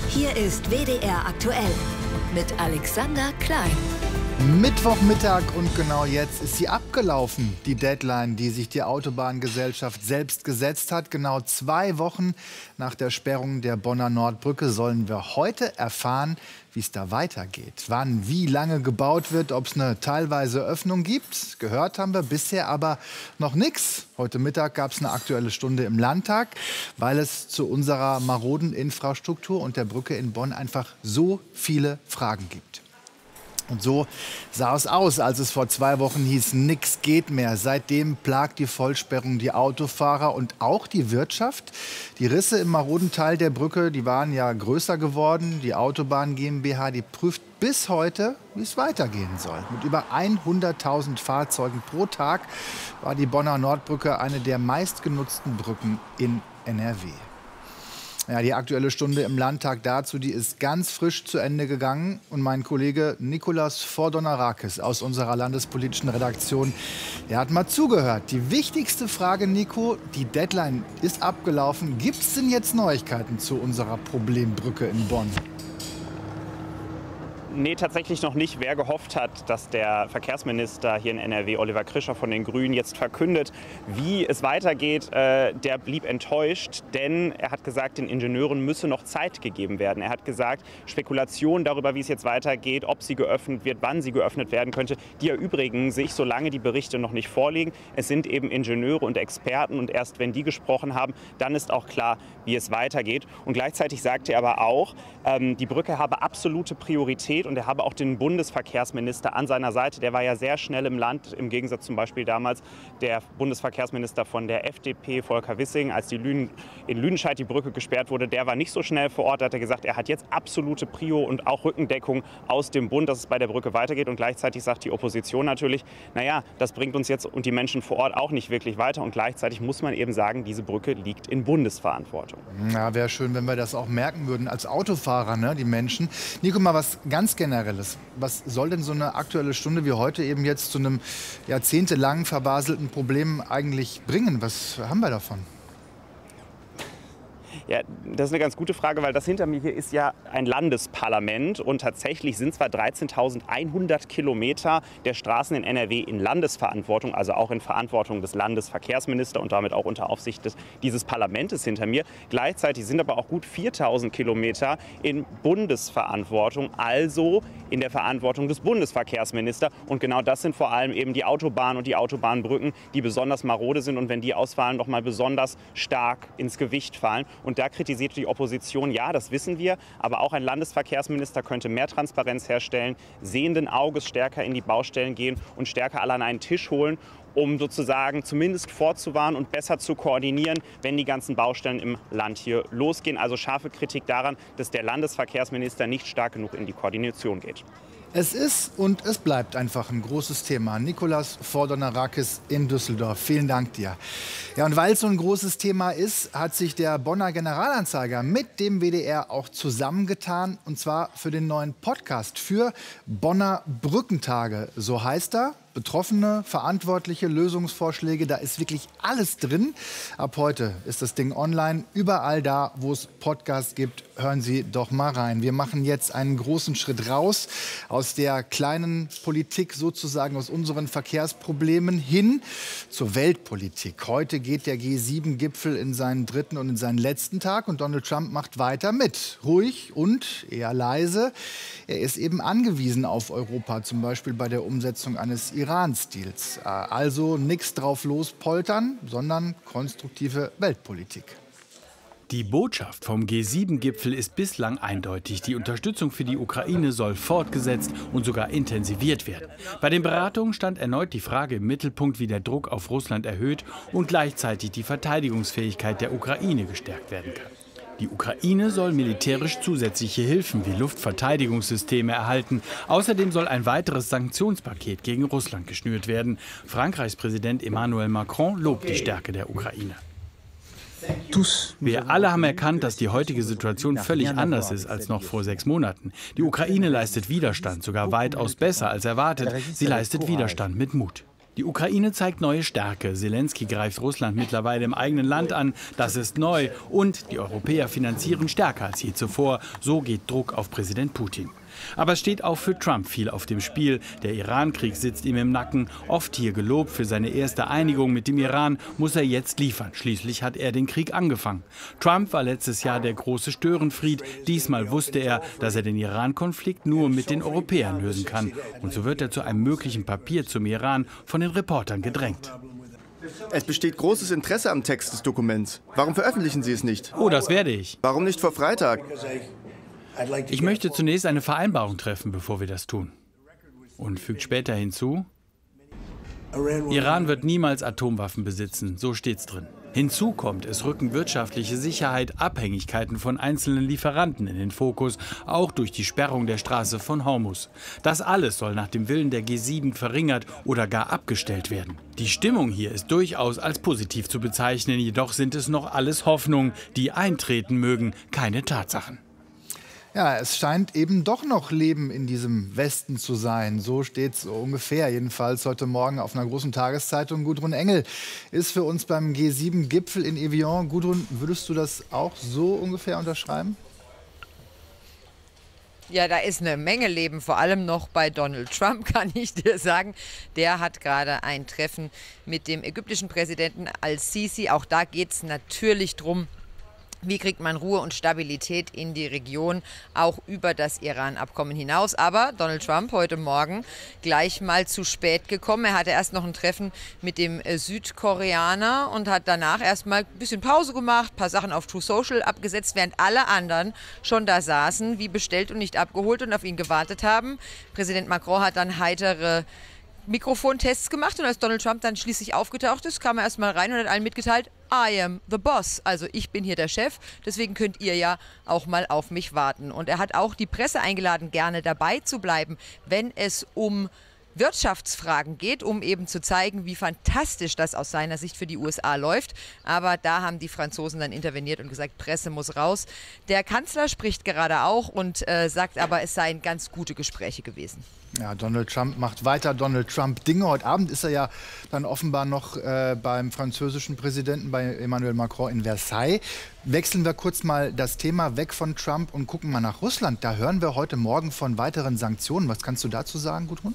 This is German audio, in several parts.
Hier ist WDR aktuell mit Alexander Klein. Mittwochmittag und genau jetzt ist sie abgelaufen, die Deadline, die sich die Autobahngesellschaft selbst gesetzt hat. Genau 2 Wochen nach der Sperrung der Bonner Nordbrücke sollen wir heute erfahren, wie es da weitergeht. Wann, wie lange gebaut wird, ob es eine teilweise Öffnung gibt. Gehört haben wir bisher aber noch nichts. Heute Mittag gab es eine Aktuelle Stunde im Landtag, weil es zu unserer maroden Infrastruktur und der Brücke in Bonn einfach so viele Fragen gibt. Und so sah es aus, als es vor 2 Wochen hieß, nichts geht mehr. Seitdem plagt die Vollsperrung die Autofahrer und auch die Wirtschaft. Die Risse im maroden Teil der Brücke, die waren ja größer geworden. Die Autobahn GmbH, die prüft bis heute, wie es weitergehen soll. Mit über 100.000 Fahrzeugen pro Tag war die Bonner Nordbrücke eine der meistgenutzten Brücken in NRW. Ja, die Aktuelle Stunde im Landtag dazu, die ist ganz frisch zu Ende gegangen. Und mein Kollege Nicolas Fordonarakis aus unserer landespolitischen Redaktion, der hat mal zugehört. Die wichtigste Frage, Nico, die Deadline ist abgelaufen. Gibt es denn jetzt Neuigkeiten zu unserer Problembrücke in Bonn? Nee, tatsächlich noch nicht. Wer gehofft hat, dass der Verkehrsminister hier in NRW, Oliver Krischer von den Grünen, jetzt verkündet, wie es weitergeht, der blieb enttäuscht. Denn er hat gesagt, den Ingenieuren müsse noch Zeit gegeben werden. Er hat gesagt, Spekulationen darüber, wie es jetzt weitergeht, ob sie geöffnet wird, wann sie geöffnet werden könnte, die erübrigen sich, solange die Berichte noch nicht vorliegen. Es sind eben Ingenieure und Experten und erst wenn die gesprochen haben, dann ist auch klar, wie es weitergeht. Und gleichzeitig sagte er aber auch, die Brücke habe absolute Priorität. Und er habe auch den Bundesverkehrsminister an seiner Seite. Der war ja sehr schnell im Land, im Gegensatz zum Beispiel damals der Bundesverkehrsminister von der FDP, Volker Wissing, als in Lüdenscheid die Brücke gesperrt wurde. Der war nicht so schnell vor Ort. Da hat er gesagt, er hat jetzt absolute Prio und auch Rückendeckung aus dem Bund, dass es bei der Brücke weitergeht. Und gleichzeitig sagt die Opposition natürlich, naja, das bringt uns jetzt und die Menschen vor Ort auch nicht wirklich weiter. Und gleichzeitig muss man eben sagen, diese Brücke liegt in Bundesverantwortung. Ja, wäre schön, wenn wir das auch merken würden als Autofahrer, ne, die Menschen. Nico, mal was ganz Generelles. Was soll denn so eine Aktuelle Stunde wie heute eben jetzt zu einem jahrzehntelang verbaselten Problem eigentlich bringen? Was haben wir davon? Ja, das ist eine ganz gute Frage, weil das hinter mir hier ist ja ein Landesparlament und tatsächlich sind zwar 13.100 Kilometer der Straßen in NRW in Landesverantwortung, also auch in Verantwortung des Landesverkehrsministers und damit auch unter Aufsicht dieses Parlaments hinter mir. Gleichzeitig sind aber auch gut 4.000 Kilometer in Bundesverantwortung, also in der Verantwortung des Bundesverkehrsministers. Und genau das sind vor allem eben die Autobahnen und die Autobahnbrücken, die besonders marode sind und wenn die ausfallen, noch mal besonders stark ins Gewicht fallen. Und da kritisiert die Opposition, ja, das wissen wir, aber auch ein Landesverkehrsminister könnte mehr Transparenz herstellen, sehenden Auges stärker in die Baustellen gehen und stärker alle an einen Tisch holen, um sozusagen zumindest vorzuwarnen und besser zu koordinieren, wenn die ganzen Baustellen im Land hier losgehen. Also scharfe Kritik daran, dass der Landesverkehrsminister nicht stark genug in die Koordination geht. Es ist und es bleibt einfach ein großes Thema. Nicolas Fordonarakis in Düsseldorf. Vielen Dank dir. Ja, und weil es so ein großes Thema ist, hat sich der Bonner Generalanzeiger mit dem WDR auch zusammengetan. Und zwar für den neuen Podcast für Bonner Brückentage. So heißt er. Betroffene, verantwortliche Lösungsvorschläge, da ist wirklich alles drin. Ab heute ist das Ding online, überall da, wo es Podcasts gibt, hören Sie doch mal rein. Wir machen jetzt einen großen Schritt raus aus der kleinen Politik, sozusagen aus unseren Verkehrsproblemen hin zur Weltpolitik. Heute geht der G7-Gipfel in seinen 3. und in seinen letzten Tag und Donald Trump macht weiter mit. Ruhig und eher leise. Er ist eben angewiesen auf Europa, zum Beispiel bei der Umsetzung eines Iran-Stils. Also nichts drauf lospoltern, sondern konstruktive Weltpolitik. Die Botschaft vom G7-Gipfel ist bislang eindeutig. Die Unterstützung für die Ukraine soll fortgesetzt und sogar intensiviert werden. Bei den Beratungen stand erneut die Frage im Mittelpunkt, wie der Druck auf Russland erhöht und gleichzeitig die Verteidigungsfähigkeit der Ukraine gestärkt werden kann. Die Ukraine soll militärisch zusätzliche Hilfen wie Luftverteidigungssysteme erhalten. Außerdem soll ein weiteres Sanktionspaket gegen Russland geschnürt werden. Frankreichs Präsident Emmanuel Macron lobt die Stärke der Ukraine. Wir alle haben erkannt, dass die heutige Situation völlig anders ist als noch vor 6 Monaten. Die Ukraine leistet Widerstand, sogar weitaus besser als erwartet. Sie leistet Widerstand mit Mut. Die Ukraine zeigt neue Stärke. Selenskyj greift Russland mittlerweile im eigenen Land an. Das ist neu. Und die Europäer finanzieren stärker als je zuvor. So geht Druck auf Präsident Putin. Aber es steht auch für Trump viel auf dem Spiel. Der Iran-Krieg sitzt ihm im Nacken. Oft hier gelobt für seine erste Einigung mit dem Iran, muss er jetzt liefern. Schließlich hat er den Krieg angefangen. Trump war letztes Jahr der große Störenfried. Diesmal wusste er, dass er den Iran-Konflikt nur mit den Europäern lösen kann. Und so wird er zu einem möglichen Papier zum Iran von den Reportern gedrängt. Es besteht großes Interesse am Text des Dokuments. Warum veröffentlichen Sie es nicht? Oh, das werde ich. Warum nicht vor Freitag? Ich möchte zunächst eine Vereinbarung treffen, bevor wir das tun. Und fügt später hinzu, Iran wird niemals Atomwaffen besitzen, so steht's drin. Hinzu kommt, es rücken wirtschaftliche Sicherheit, Abhängigkeiten von einzelnen Lieferanten in den Fokus, auch durch die Sperrung der Straße von Hormuz. Das alles soll nach dem Willen der G7 verringert oder gar abgestellt werden. Die Stimmung hier ist durchaus als positiv zu bezeichnen, jedoch sind es noch alles Hoffnungen, die eintreten mögen, keine Tatsachen. Ja, es scheint eben doch noch Leben in diesem Westen zu sein. So steht es ungefähr, jedenfalls heute Morgen auf einer großen Tageszeitung. Gudrun Engel ist für uns beim G7-Gipfel in Evian. Gudrun, würdest du das auch so ungefähr unterschreiben? Ja, da ist eine Menge Leben, vor allem noch bei Donald Trump, kann ich dir sagen. Der hat gerade ein Treffen mit dem ägyptischen Präsidenten al-Sisi. Auch da geht es natürlich drum, wie kriegt man Ruhe und Stabilität in die Region, auch über das Iran-Abkommen hinaus. Aber Donald Trump heute Morgen gleich mal zu spät gekommen. Er hatte erst noch ein Treffen mit dem Südkoreaner und hat danach erst mal ein bisschen Pause gemacht, ein paar Sachen auf True Social abgesetzt, während alle anderen schon da saßen, wie bestellt und nicht abgeholt und auf ihn gewartet haben. Präsident Macron hat dann heitere Mikrofontests gemacht und als Donald Trump dann schließlich aufgetaucht ist, kam er erst mal rein und hat allen mitgeteilt, I am the boss, also ich bin hier der Chef, deswegen könnt ihr ja auch mal auf mich warten. Und er hat auch die Presse eingeladen, gerne dabei zu bleiben, wenn es um Wirtschaftsfragen geht, um eben zu zeigen, wie fantastisch das aus seiner Sicht für die USA läuft. Aber da haben die Franzosen dann interveniert und gesagt, Presse muss raus. Der Kanzler spricht gerade auch und sagt aber, es seien ganz gute Gespräche gewesen. Ja, Donald Trump macht weiter Donald Trump-Dinge. Heute Abend ist er ja dann offenbar noch beim französischen Präsidenten, bei Emmanuel Macron in Versailles. Wechseln wir kurz mal das Thema weg von Trump und gucken mal nach Russland. Da hören wir heute Morgen von weiteren Sanktionen. Was kannst du dazu sagen, Gudrun?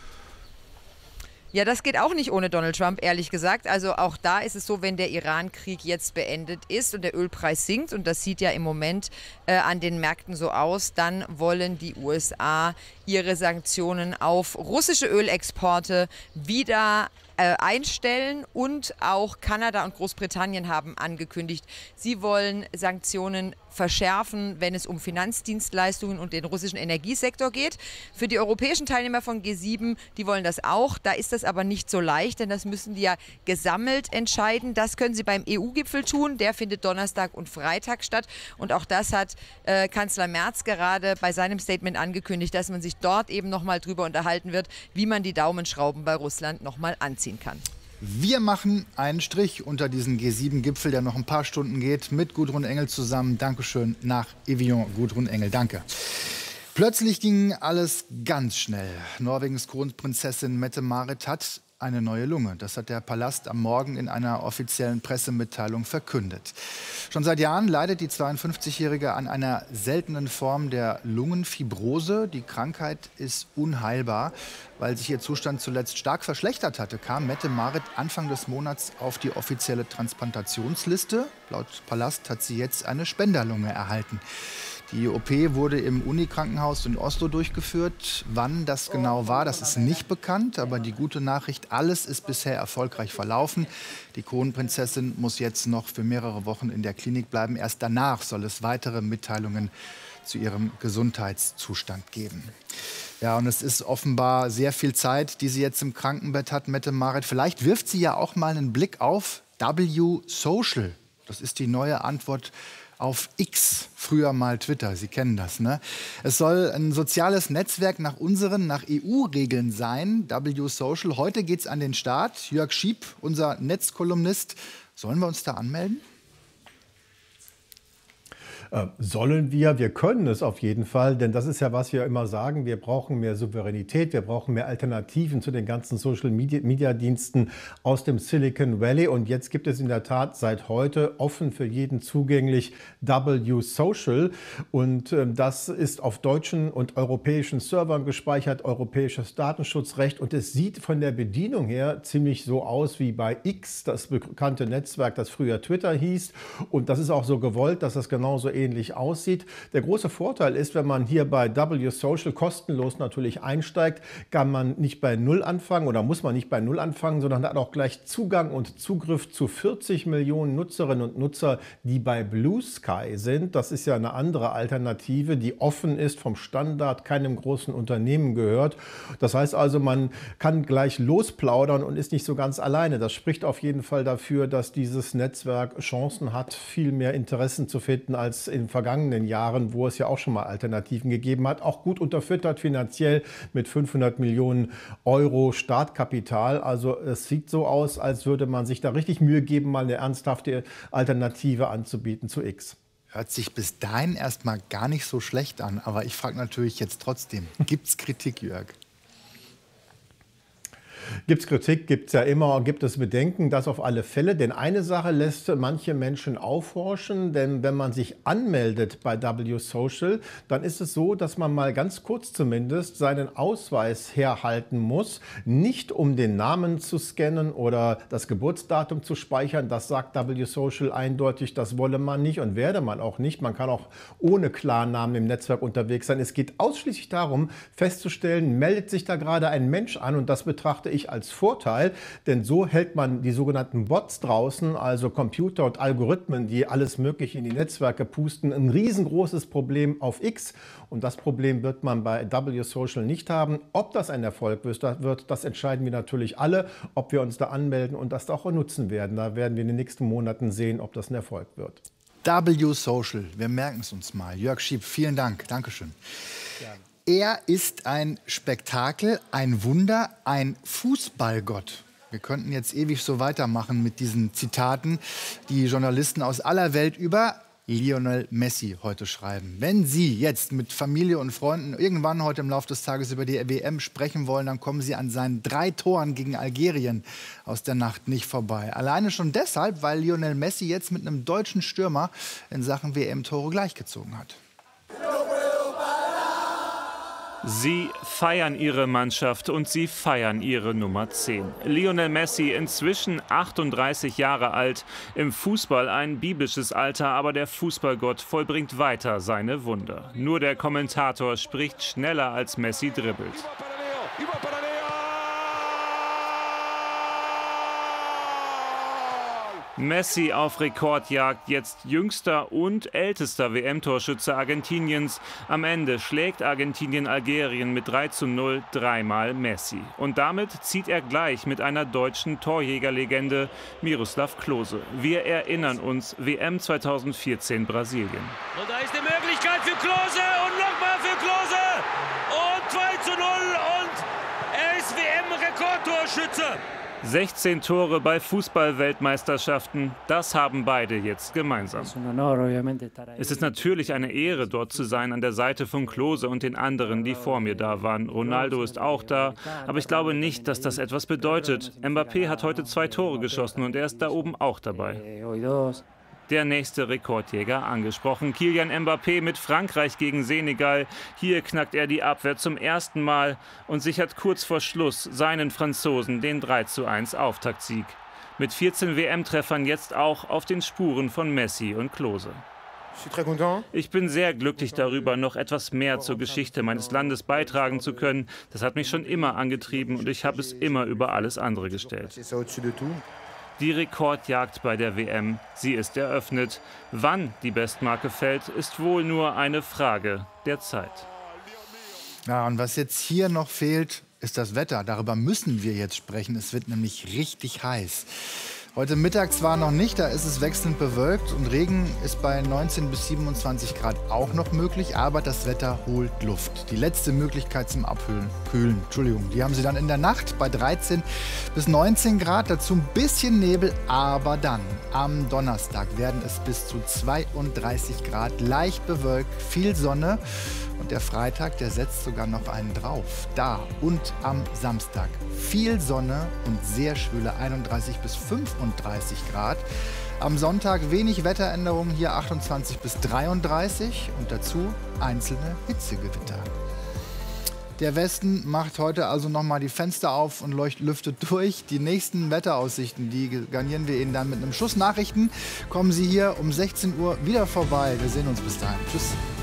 Ja, das geht auch nicht ohne Donald Trump, ehrlich gesagt. Also auch da ist es so, wenn der Iran-Krieg jetzt beendet ist und der Ölpreis sinkt, und das sieht ja im Moment an den Märkten so aus, dann wollen die USA ihre Sanktionen auf russische Ölexporte wieder einstellen, und auch Kanada und Großbritannien haben angekündigt, sie wollen Sanktionen verschärfen, wenn es um Finanzdienstleistungen und den russischen Energiesektor geht. Für die europäischen Teilnehmer von G7, die wollen das auch. Da ist das aber nicht so leicht, denn das müssen die ja gesammelt entscheiden. Das können sie beim EU-Gipfel tun. Der findet Donnerstag und Freitag statt. Und auch das hat Kanzler Merz gerade bei seinem Statement angekündigt, dass man sich dort eben nochmal drüber unterhalten wird, wie man die Daumenschrauben bei Russland nochmal anziehen kann. Wir machen einen Strich unter diesen G7-Gipfel, der noch ein paar Stunden geht, mit Gudrun Engel zusammen. Dankeschön nach Evian, Gudrun Engel. Danke. Plötzlich ging alles ganz schnell. Norwegens Kronprinzessin Mette-Marit hat eine neue Lunge. Das hat der Palast am Morgen in einer offiziellen Pressemitteilung verkündet. Schon seit Jahren leidet die 52-Jährige an einer seltenen Form der Lungenfibrose. Die Krankheit ist unheilbar. Weil sich ihr Zustand zuletzt stark verschlechtert hatte, kam Mette-Marit Anfang des Monats auf die offizielle Transplantationsliste. Laut Palast hat sie jetzt eine Spenderlunge erhalten. Die OP wurde im Unikrankenhaus in Oslo durchgeführt. Wann das genau war, das ist nicht bekannt. Aber die gute Nachricht, alles ist bisher erfolgreich verlaufen. Die Kronprinzessin muss jetzt noch für mehrere Wochen in der Klinik bleiben. Erst danach soll es weitere Mitteilungen zu ihrem Gesundheitszustand geben. Ja, und es ist offenbar sehr viel Zeit, die sie jetzt im Krankenbett hat, Mette-Marit. Vielleicht wirft sie ja auch mal einen Blick auf W-Social. Das ist die neue Antwort auf X, früher mal Twitter. Sie kennen das, ne? Es soll ein soziales Netzwerk nach EU-Regeln sein, W-Social. Heute geht's an den Start. Jörg Schiep, unser Netzkolumnist. Sollen wir uns da anmelden? Sollen wir? Wir können es auf jeden Fall, denn das ist ja, was wir immer sagen. Wir brauchen mehr Souveränität, wir brauchen mehr Alternativen zu den ganzen Social-Media-Diensten aus dem Silicon Valley. Und jetzt gibt es in der Tat seit heute offen für jeden zugänglich W-Social. Und das ist auf deutschen und europäischen Servern gespeichert, europäisches Datenschutzrecht. Und es sieht von der Bedienung her ziemlich so aus wie bei X, das bekannte Netzwerk, das früher Twitter hieß. Und das ist auch so gewollt, dass das genauso ähnlich aussieht. Der große Vorteil ist, wenn man hier bei W-Social kostenlos natürlich einsteigt, kann man nicht bei Null anfangen oder muss man nicht bei Null anfangen, sondern hat auch gleich Zugang und Zugriff zu 40 Millionen Nutzerinnen und Nutzer, die bei Blue Sky sind. Das ist ja eine andere Alternative, die offen ist, vom Standard keinem großen Unternehmen gehört. Das heißt also, man kann gleich losplaudern und ist nicht so ganz alleine. Das spricht auf jeden Fall dafür, dass dieses Netzwerk Chancen hat, viel mehr Interessen zu finden als in vergangenen Jahren, wo es ja auch schon mal Alternativen gegeben hat. Auch gut unterfüttert finanziell mit 500 Millionen Euro Startkapital. Also es sieht so aus, als würde man sich da richtig Mühe geben, mal eine ernsthafte Alternative anzubieten zu X. Hört sich bis dahin erstmal gar nicht so schlecht an. Aber ich frage natürlich jetzt trotzdem, gibt es Kritik, Jörg? Gibt es Kritik, gibt es ja immer, gibt es Bedenken, das auf alle Fälle. Denn eine Sache lässt manche Menschen aufhorchen, denn wenn man sich anmeldet bei W-Social, dann ist es so, dass man mal ganz kurz zumindest seinen Ausweis herhalten muss, nicht um den Namen zu scannen oder das Geburtsdatum zu speichern. Das sagt W-Social eindeutig, das wolle man nicht und werde man auch nicht. Man kann auch ohne Klarnamen im Netzwerk unterwegs sein. Es geht ausschließlich darum, festzustellen, meldet sich da gerade ein Mensch an, und das betrachte ich als Vorteil, denn so hält man die sogenannten Bots draußen, also Computer und Algorithmen, die alles Mögliche in die Netzwerke pusten, ein riesengroßes Problem auf X. Und das Problem wird man bei W-Social nicht haben. Ob das ein Erfolg wird, das entscheiden wir natürlich alle, ob wir uns da anmelden und das auch nutzen werden. Da werden wir in den nächsten Monaten sehen, ob das ein Erfolg wird. W-Social, wir merken es uns mal. Jörg Schiep, vielen Dank. Dankeschön. Gerne. Er ist ein Spektakel, ein Wunder, ein Fußballgott. Wir könnten jetzt ewig so weitermachen mit diesen Zitaten, die Journalisten aus aller Welt über Lionel Messi heute schreiben. Wenn Sie jetzt mit Familie und Freunden irgendwann heute im Laufe des Tages über die WM sprechen wollen, dann kommen Sie an seinen 3 Toren gegen Algerien aus der Nacht nicht vorbei. Alleine schon deshalb, weil Lionel Messi jetzt mit einem deutschen Stürmer in Sachen WM-Tore gleichgezogen hat. Sie feiern ihre Mannschaft und sie feiern ihre Nummer 10. Lionel Messi, inzwischen 38 Jahre alt, im Fußball ein biblisches Alter, aber der Fußballgott vollbringt weiter seine Wunder. Nur der Kommentator spricht schneller als Messi dribbelt. Messi auf Rekordjagd, jetzt jüngster und ältester WM-Torschütze Argentiniens. Am Ende schlägt Argentinien Algerien mit 3:0, dreimal Messi. Und damit zieht er gleich mit einer deutschen Torjägerlegende, Miroslav Klose. Wir erinnern uns, WM 2014 Brasilien. Und da ist die Möglichkeit für Klose und nochmal für Klose. Und 2:0 und er ist WM-Rekordtorschütze. 16 Tore bei Fußball-Weltmeisterschaften, das haben beide jetzt gemeinsam. Es ist natürlich eine Ehre, dort zu sein, an der Seite von Klose und den anderen, die vor mir da waren. Ronaldo ist auch da, aber ich glaube nicht, dass das etwas bedeutet. Mbappé hat heute 2 Tore geschossen und er ist da oben auch dabei. Der nächste Rekordjäger angesprochen. Kylian Mbappé mit Frankreich gegen Senegal. Hier knackt er die Abwehr zum ersten Mal und sichert kurz vor Schluss seinen Franzosen den 3:1 Auftaktsieg. Mit 14 WM-Treffern jetzt auch auf den Spuren von Messi und Klose. Ich bin sehr glücklich darüber, noch etwas mehr zur Geschichte meines Landes beitragen zu können. Das hat mich schon immer angetrieben und ich habe es immer über alles andere gestellt. Die Rekordjagd bei der WM, sie ist eröffnet. Wann die Bestmarke fällt, ist wohl nur eine Frage der Zeit. Ja, und was jetzt hier noch fehlt, ist das Wetter. Darüber müssen wir jetzt sprechen. Es wird nämlich richtig heiß. Heute Mittag zwar noch nicht, da ist es wechselnd bewölkt und Regen ist bei 19 bis 27 Grad auch noch möglich, aber das Wetter holt Luft. Die letzte Möglichkeit zum Abkühlen, die haben Sie dann in der Nacht bei 13 bis 19 Grad, dazu ein bisschen Nebel, aber dann am Donnerstag werden es bis zu 32 Grad, leicht bewölkt, viel Sonne. Und der Freitag, der setzt sogar noch einen drauf. Da und am Samstag viel Sonne und sehr schwüle 31 bis 35 Grad. Am Sonntag wenig Wetteränderungen, hier 28 bis 33 und dazu einzelne Hitzegewitter. Der Westen macht heute also nochmal die Fenster auf und lüftet durch. Die nächsten Wetteraussichten, die garnieren wir Ihnen dann mit einem Schuss Nachrichten. Kommen Sie hier um 16 Uhr wieder vorbei. Wir sehen uns bis dahin. Tschüss.